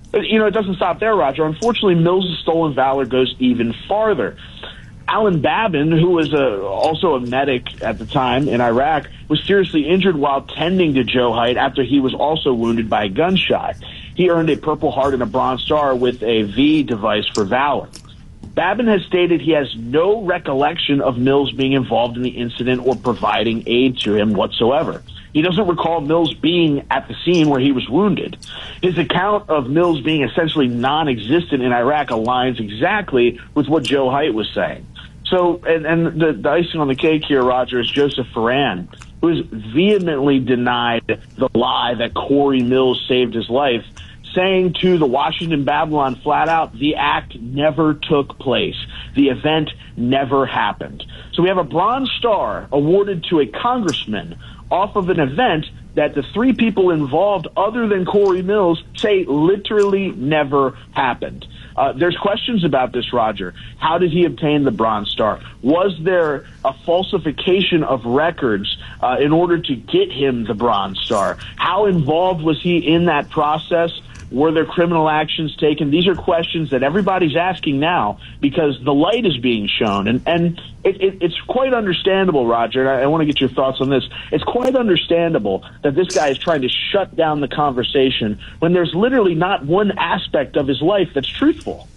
But, it doesn't stop there, Roger. Unfortunately, Mills' stolen valor goes even farther. Alan Babin, who was also a medic at the time in Iraq, was seriously injured while tending to Joe Haidt after he was also wounded by a gunshot. He earned a Purple Heart and a Bronze Star with a V device for valor. Babin has stated he has no recollection of Mills being involved in the incident or providing aid to him whatsoever. He doesn't recall Mills being at the scene where he was wounded. His account of Mills being essentially non-existent in Iraq aligns exactly with what Joe Haidt was saying. So, and the icing on the cake here, Roger, is Joseph Ferran, who has vehemently denied the lie that Corey Mills saved his life, saying to the Washington Babylon flat out, the act never took place. The event never happened. So we have a Bronze Star awarded to a congressman off of an event that the three people involved other than Corey Mills say literally never happened. There's questions about this, Roger. How did he obtain the Bronze Star? Was there a falsification of records in order to get him the Bronze Star? How involved was he in that process? Were there criminal actions taken? These are questions that everybody's asking now because the light is being shown. And it's quite understandable, Roger, and I want to get your thoughts on this. It's quite understandable that this guy is trying to shut down the conversation when there's literally not one aspect of his life that's truthful.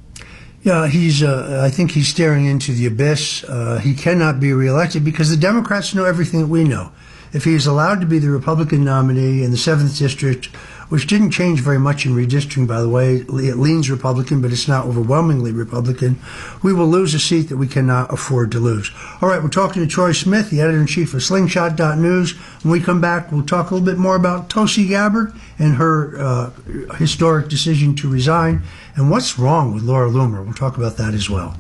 Yeah, I think he's staring into the abyss. He cannot be reelected because the Democrats know everything that we know. If he is allowed to be the Republican nominee in the 7th District, which didn't change very much in redistricting, by the way. It leans Republican, but it's not overwhelmingly Republican. We will lose a seat that we cannot afford to lose. All right, we're talking to Troy Smith, the editor-in-chief of Slingshot.news. When we come back, we'll talk a little bit more about Tulsi Gabbard and her historic decision to resign and what's wrong with Laura Loomer. We'll talk about that as well.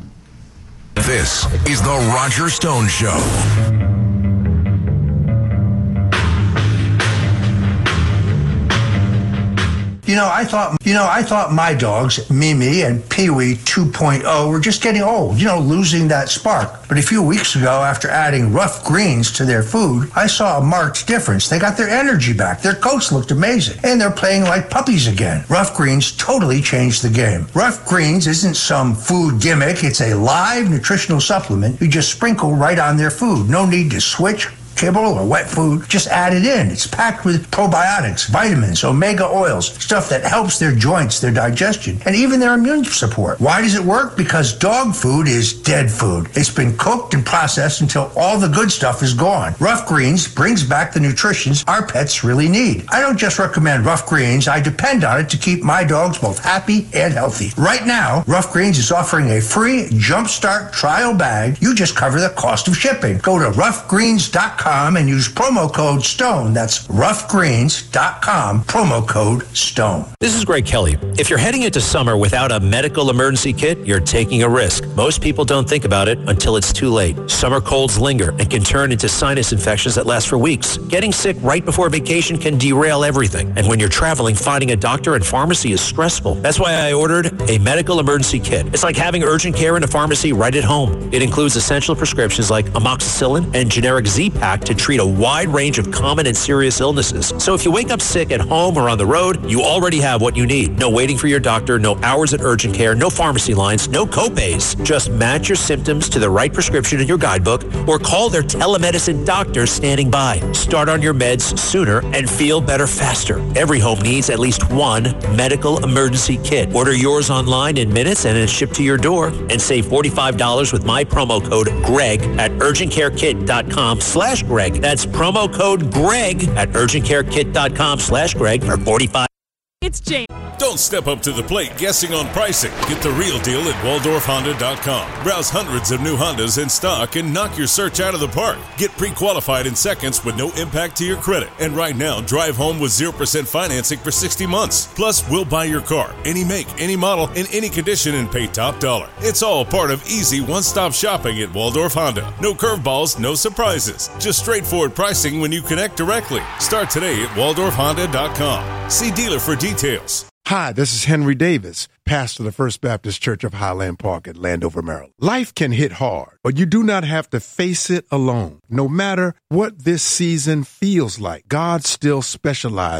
This is the Roger Stone Show. I thought my dogs, Mimi and Pee-wee 2.0, were just getting old, losing that spark. But a few weeks ago, after adding rough greens to their food, I saw a marked difference. They got their energy back. Their coats looked amazing. And they're playing like puppies again. Rough Greens totally changed the game. Rough Greens isn't some food gimmick. It's a live nutritional supplement you just sprinkle right on their food. No need to switch, kibble, or wet food. Just add it in. It's packed with probiotics, vitamins, omega oils, stuff that helps their joints, their digestion, and even their immune support. Why does it work? Because dog food is dead food. It's been cooked and processed until all the good stuff is gone. Rough Greens brings back the nutrition our pets really need. I don't just recommend Rough Greens. I depend on it to keep my dogs both happy and healthy. Right now, Rough Greens is offering a free Jumpstart trial bag. You just cover the cost of shipping. Go to roughgreens.com and use promo code STONE. That's roughgreens.com, promo code STONE. This is Greg Kelly. If you're heading into summer without a medical emergency kit, you're taking a risk. Most people don't think about it until it's too late. Summer colds linger and can turn into sinus infections that last for weeks. Getting sick right before vacation can derail everything. And when you're traveling, finding a doctor and pharmacy is stressful. That's why I ordered a medical emergency kit. It's like having urgent care in a pharmacy right at home. It includes essential prescriptions like amoxicillin and generic Z-Pak to treat a wide range of common and serious illnesses. So if you wake up sick at home or on the road, you already have what you need. No waiting for your doctor, no hours at urgent care, no pharmacy lines, no copays. Just match your symptoms to the right prescription in your guidebook or call their telemedicine doctor standing by. Start on your meds sooner and feel better faster. Every home needs at least one medical emergency kit. Order yours online in minutes and it's shipped to your door. And save $45 with my promo code GREG at urgentcarekit.com/Greg. That's promo code GREG at urgentcarekit.com/Greg for $45. It's Jane. Don't step up to the plate guessing on pricing. Get the real deal at WaldorfHonda.com. Browse hundreds of new Hondas in stock and knock your search out of the park. Get pre-qualified in seconds with no impact to your credit. And right now, drive home with 0% financing for 60 months. Plus, we'll buy your car, any make, any model, in any condition, and pay top dollar. It's all part of easy one-stop shopping at Waldorf Honda. No curveballs, no surprises. Just straightforward pricing when you connect directly. Start today at WaldorfHonda.com. See dealer for details. Hi, this is Henry Davis, pastor of the First Baptist Church of Highland Park at Landover, Maryland. Life can hit hard, but you do not have to face it alone. No matter what this season feels like, God still specializes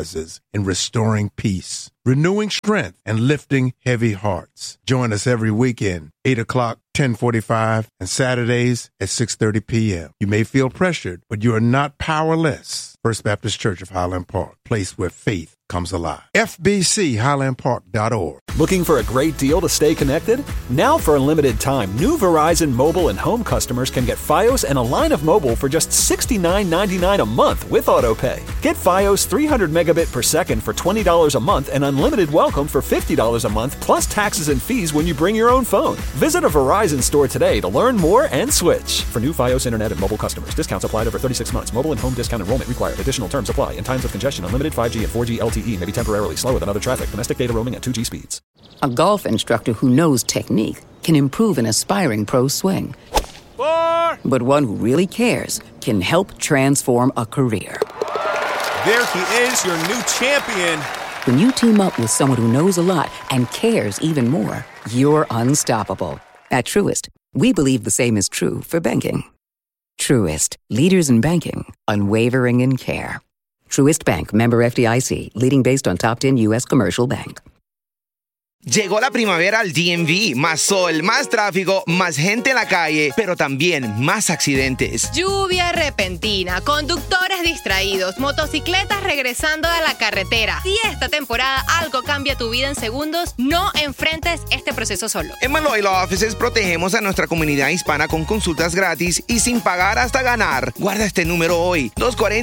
in restoring peace, renewing strength, and lifting heavy hearts. Join us every weekend, 8 o'clock, 10:45, and Saturdays at 6:30 p.m. You may feel pressured, but you are not powerless. First Baptist Church of Highland Park, place where faith comes alive. FBCHighlandPark.org. Looking for a great deal to stay connected? Now for a limited time, new Verizon mobile and home customers can get Fios and a line of mobile for just $69.99 a month with AutoPay. Get Fios 300 megabit per second for $20 a month and unlimited welcome for $50 a month plus taxes and fees when you bring your own phone. Visit a Verizon store today to learn more and switch. For new Fios internet and mobile customers, discounts applied over 36 months. Mobile and home discount enrollment required. Additional terms apply. In times of congestion, unlimited 5G and 4G LTE may be temporarily slower than other traffic. Domestic data roaming at 2G speeds. A golf instructor who knows technique can improve an aspiring pro's swing. But one who really cares can help transform a career. There he is, your new champion. When you team up with someone who knows a lot and cares even more, you're unstoppable. At Truist, we believe the same is true for banking. Truist, leaders in banking, unwavering in care. Truist Bank, member FDIC, leading based on top 10 U.S. commercial bank. Llegó la primavera al DMV. Más sol, más tráfico, más gente en la calle, pero también más accidentes. Lluvia repentina, conductores distraídos, motocicletas regresando a la carretera. Si esta temporada algo cambia tu vida en segundos, no enfrentes este proceso solo. En Maloy Law Offices protegemos a nuestra comunidad hispana con consultas gratis y sin pagar hasta ganar. Guarda este número hoy,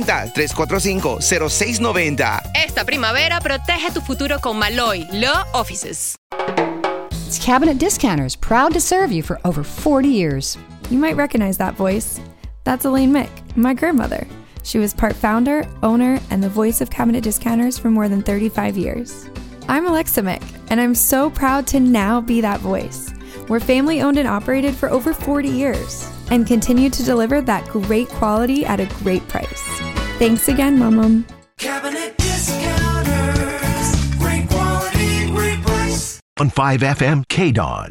240-345-0690. Esta primavera protege tu futuro con Maloy Law Offices. It's Cabinet Discounters, proud to serve you for over 40 years. You might recognize that voice. That's Elaine Mick, my grandmother. She was part founder, owner, and the voice of Cabinet Discounters for more than 35 years. I'm Alexa Mick, and I'm so proud to now be that voice. We're family owned and operated for over 40 years and continue to deliver that great quality at a great price. Thanks again, Mom. Cabinet Discounters, great quality, great price. On 5FM KDON.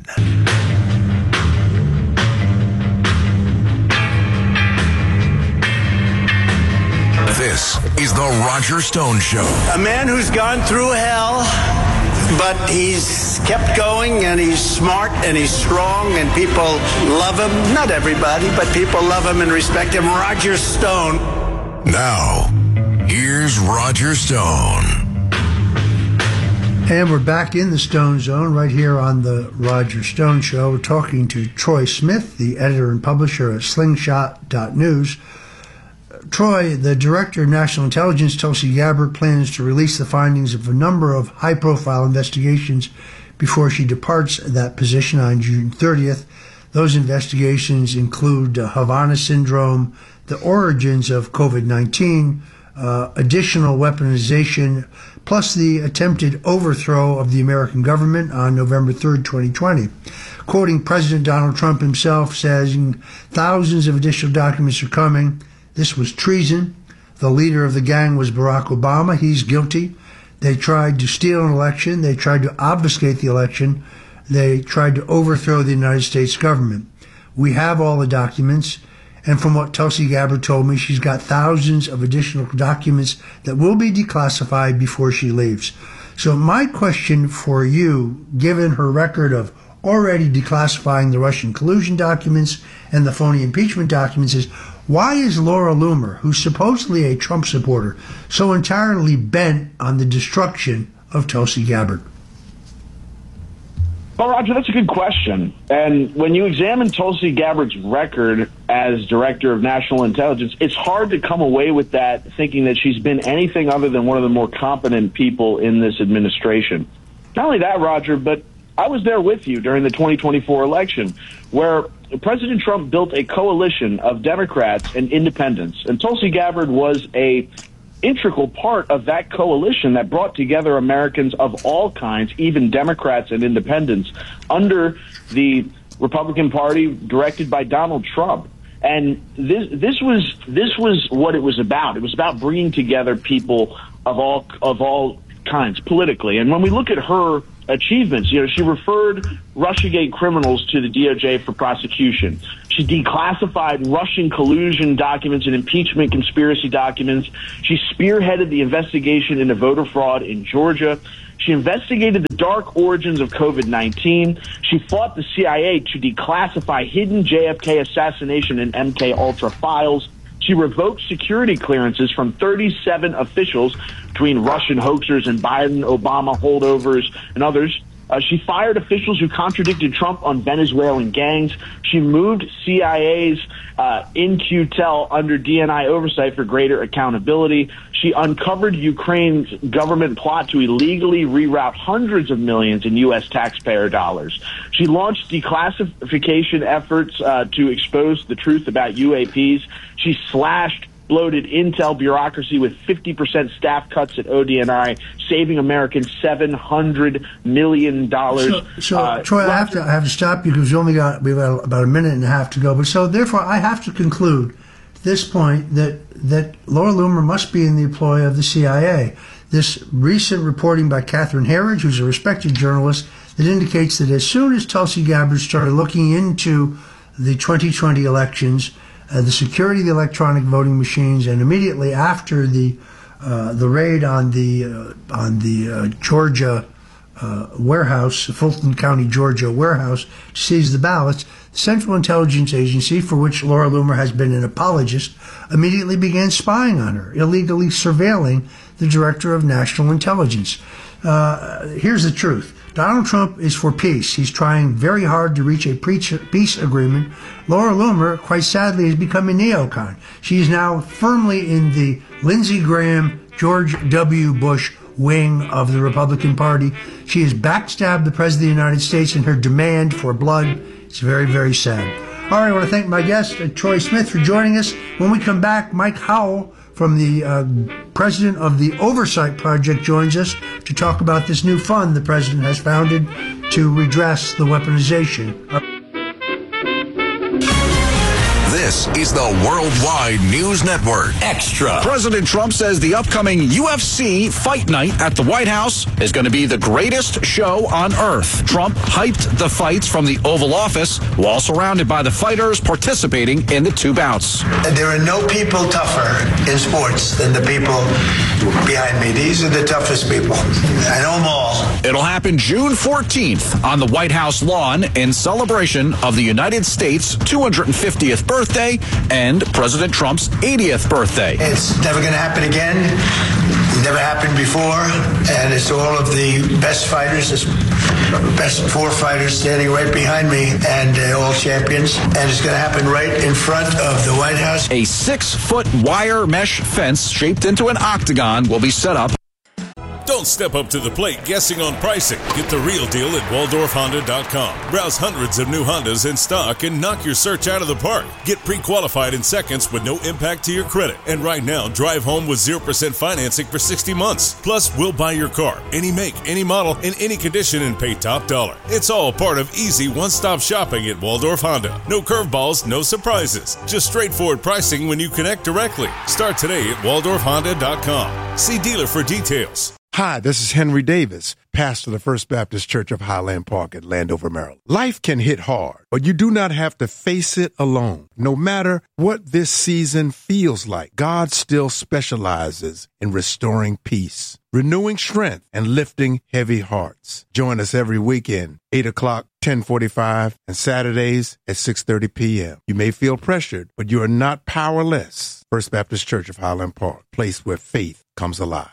This is the Roger Stone Show. A man who's gone through hell, but he's kept going, and he's smart, and he's strong, and people love him. Not everybody, but people love him and respect him. Roger Stone. Now, here's Roger Stone. And we're back in the Stone Zone right here on the Roger Stone Show. We're talking to Troy Smith, the editor and publisher at Slingshot.News. Troy, the director of national intelligence, Tulsi Gabbard, plans to release the findings of a number of high-profile investigations before she departs that position on June 30th. Those investigations include Havana Syndrome, the origins of COVID-19, additional weaponization, plus the attempted overthrow of the American government on November 3rd, 2020. Quoting President Donald Trump himself, saying, thousands of additional documents are coming. This was treason. The leader of the gang was Barack Obama. He's guilty. They tried to steal an election. They tried to obfuscate the election. They tried to overthrow the United States government. We have all the documents. And from what Tulsi Gabbard told me, she's got thousands of additional documents that will be declassified before she leaves. So my question for you, given her record of already declassifying the Russian collusion documents and the phony impeachment documents, is why is Laura Loomer, who's supposedly a Trump supporter, so entirely bent on the destruction of Tulsi Gabbard? Well, Roger, that's a good question. And when you examine Tulsi Gabbard's record as Director of National Intelligence, it's hard to come away with that thinking that she's been anything other than one of the more competent people in this administration. Not only that, Roger, but I was there with you during the 2024 election, where President Trump built a coalition of Democrats and independents, and Tulsi Gabbard was a integral part of that coalition that brought together Americans of all kinds, even Democrats and independents, under the Republican Party directed by Donald Trump. And this was what it was about. It was about bringing together people of all kinds politically. And when we look at her achievements, she referred Russiagate criminals to the DOJ for prosecution. She declassified Russian collusion documents and impeachment conspiracy documents. She spearheaded the investigation into voter fraud in Georgia. She investigated the dark origins of COVID-19. She fought the CIA to declassify hidden JFK assassination and MK Ultra files. She revoked security clearances from 37 officials between Russian hoaxers and Biden, Obama holdovers, and others. She fired officials who contradicted Trump on Venezuelan gangs. She moved CIA's In-Q-Tel under DNI oversight for greater accountability. She uncovered Ukraine's government plot to illegally reroute hundreds of millions in U.S. taxpayer dollars. She launched declassification efforts to expose the truth about UAPs. She slashed bloated intel bureaucracy with 50% staff cuts at ODNI, saving Americans $700 million. So Troy, I have to stop you because we've got about a minute and a half to go. But so therefore, I have to conclude at this point that Laura Loomer must be in the employ of the CIA. This recent reporting by Catherine Herridge, who's a respected journalist, that indicates that as soon as Tulsi Gabbard started looking into the 2020 elections, the security of the electronic voting machines, and immediately after the raid on the Georgia warehouse, Fulton County, Georgia warehouse, to seize the ballots, the Central Intelligence Agency, for which Laura Loomer has been an apologist, immediately began spying on her, illegally surveilling the Director of National Intelligence. Here's the truth. Donald Trump is for peace. He's trying very hard to reach a peace agreement. Laura Loomer, quite sadly, has become a neocon. She is now firmly in the Lindsey Graham, George W. Bush wing of the Republican Party. She has backstabbed the President of the United States in her demand for blood. It's very, very sad. All right, I want to thank my guest, Troy Smith, for joining us. When we come back, Mike Howell from the president of the Oversight Project joins us to talk about this new fund the president has founded to redress the weaponization. This is the Worldwide News Network Extra. President Trump says the upcoming UFC Fight Night at the White House is going to be the greatest show on earth. Trump hyped the fights from the Oval Office while surrounded by the fighters participating in the two bouts. There are no people tougher in sports than the people behind me. These are the toughest people. I know them all. It'll happen June 14th on the White House lawn in celebration of the United States' 250th birthday and President Trump's 80th birthday. It's never going to happen again. It never happened before. And it's all of the best fighters, best four fighters standing right behind me, and all champions. And it's going to happen right in front of the White House. A 6-foot wire mesh fence shaped into an octagon will be set up. Don't step up to the plate guessing on pricing. Get the real deal at WaldorfHonda.com. Browse hundreds of new Hondas in stock and knock your search out of the park. Get pre-qualified in seconds with no impact to your credit. And right now, drive home with 0% financing for 60 months. Plus, we'll buy your car, any make, any model, in any condition, and pay top dollar. It's all part of easy one-stop shopping at Waldorf Honda. No curveballs, no surprises. Just straightforward pricing when you connect directly. Start today at WaldorfHonda.com. See dealer for details. Hi, this is Henry Davis, pastor of the First Baptist Church of Highland Park at Landover, Maryland. Life can hit hard, but you do not have to face it alone. No matter what this season feels like, God still specializes in restoring peace, renewing strength, and lifting heavy hearts. Join us every weekend, 8 o'clock, 10:45, and Saturdays at 6:30 p.m. You may feel pressured, but you are not powerless. First Baptist Church of Highland Park, place where faith comes alive.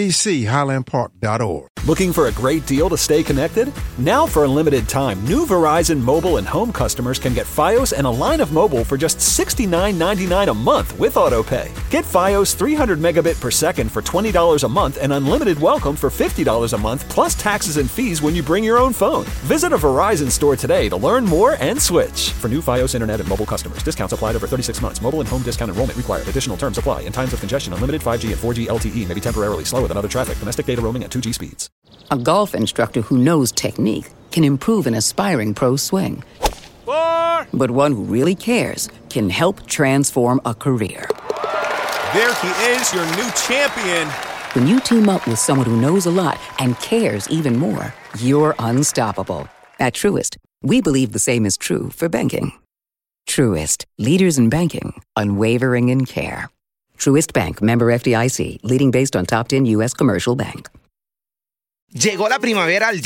FBCHighlandPark.org. Looking for a great deal to stay connected? Now for a limited time, new Verizon mobile and home customers can get Fios and a line of mobile for just $69.99 a month with AutoPay. Get Fios 300 megabit per second for $20 a month and unlimited welcome for $50 a month plus taxes and fees when you bring your own phone. Visit a Verizon store today to learn more and switch. For new Fios internet and mobile customers, discounts applied over 36 months. Mobile and home discount enrollment required. Additional terms apply. In times of congestion, unlimited 5G and 4G LTE may be temporarily slower than other traffic. Domestic data roaming at 2G speeds. A golf instructor who knows technique can improve an aspiring pro's swing. But one who really cares can help transform a career. There he is, your new champion. When you team up with someone who knows a lot and cares even more, you're unstoppable. At Truist, we believe the same is true for banking. Truist, leaders in banking, unwavering in care. Truist Bank, member FDIC, leading based on top 10 U.S. commercial bank. Llegó la primavera al